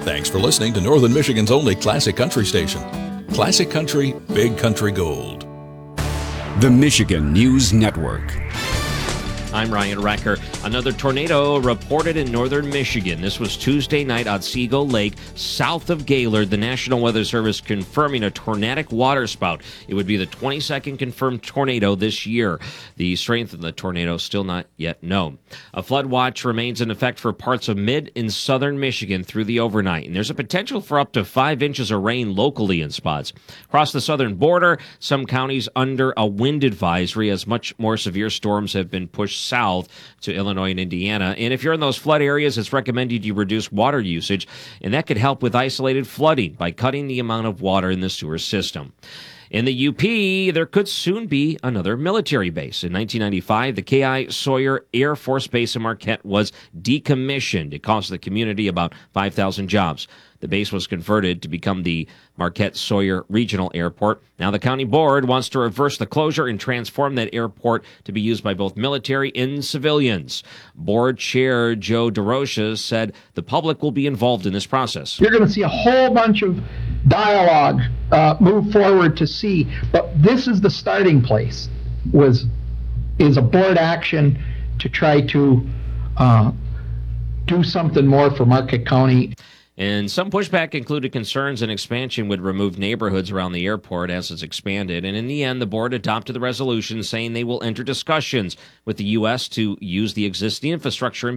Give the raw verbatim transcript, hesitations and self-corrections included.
Thanks for listening to Northern Michigan's only classic country station. Classic Country, Big Country Gold. The Michigan News Network. I'm Ryan Recker. Another tornado reported in northern Michigan. This was Tuesday night on Seagull Lake, south of Gaylord. The National Weather Service confirming a tornadic waterspout. It would be the twenty-second confirmed tornado this year. The strength of the tornado still not yet known. A flood watch remains in effect for parts of mid and southern Michigan through the overnight, and there's a potential for up to five inches of rain locally in spots. Across the southern border, some counties under a wind advisory as much more severe storms have been pushed south to Illinois and Indiana. And if you're in those flood areas, it's recommended you reduce water usage, and that could help with isolated flooding by cutting the amount of water in the sewer system. In the U P, there could soon be another military base. In nineteen ninety-five, the K I Sawyer Air Force Base in Marquette was decommissioned. It cost the community about five thousand jobs. The base was converted to become the Marquette Sawyer Regional Airport. Now the county board wants to reverse the closure and transform that airport to be used by both military and civilians. Board Chair Joe DeRocha said the public will be involved in this process. You're going to see a whole bunch of dialogue uh, move forward to see, but this is the starting place, was is a board action to try to uh, do something more for Marquette County. And some pushback included concerns an expansion would remove neighborhoods around the airport as it's expanded. And in the end, the board adopted the resolution saying they will enter discussions with the U S to use the existing infrastructure in